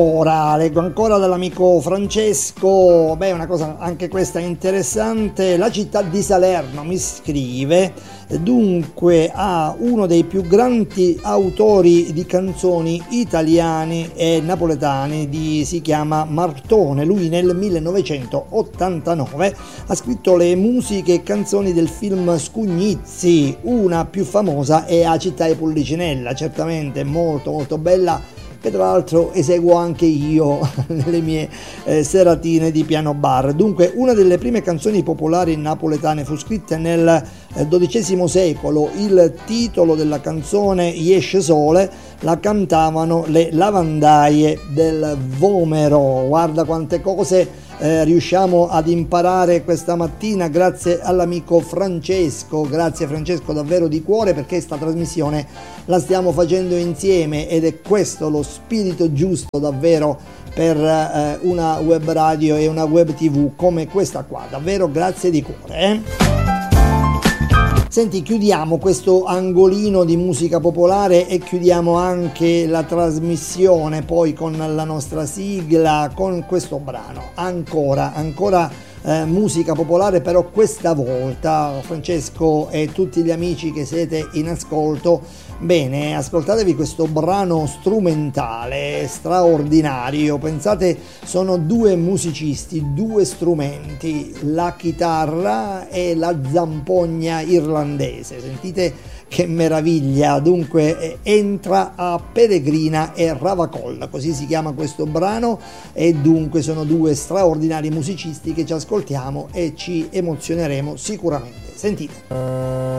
Ora leggo ancora dall'amico Francesco, una cosa anche questa interessante. La città di Salerno mi scrive, dunque ha uno dei più grandi autori di canzoni italiani e napoletani, si chiama Martone. Lui nel 1989 ha scritto le musiche e canzoni del film Scugnizzi, una più famosa è A città di Pullicinella, certamente molto molto bella, che tra l'altro eseguo anche io nelle mie seratine di piano bar. Dunque, una delle prime canzoni popolari napoletane fu scritta nel XII secolo. Il titolo della canzone Iesce Sole la cantavano le lavandaie del Vomero. Guarda quante cose riusciamo ad imparare questa mattina grazie all'amico Francesco. Grazie Francesco davvero di cuore, perché questa trasmissione la stiamo facendo insieme ed è questo lo spirito giusto davvero per una web radio e una web tv come questa qua. Davvero grazie di cuore. Senti, chiudiamo questo angolino di musica popolare e chiudiamo anche la trasmissione poi con la nostra sigla, con questo brano. Ancora musica popolare, però questa volta Francesco e tutti gli amici che siete in ascolto, bene, ascoltatevi questo brano strumentale straordinario. Pensate, sono due musicisti, due strumenti, la chitarra e la zampogna irlandese. Sentite che meraviglia. Dunque entra a Peregrina e Ravacolla, così si chiama questo brano, e dunque sono due straordinari musicisti che ci ascoltiamo e ci emozioneremo sicuramente. Sentite.